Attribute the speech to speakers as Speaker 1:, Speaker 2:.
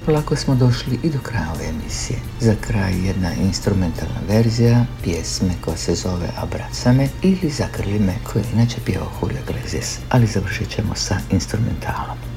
Speaker 1: Polako smo došli i do kraja ove emisije. Za kraj jedna instrumentalna verzija pjesme koja se zove Abracame ili Zagrli me, koju inače pjevao Julio Iglesias, ali završit ćemo sa instrumentalom.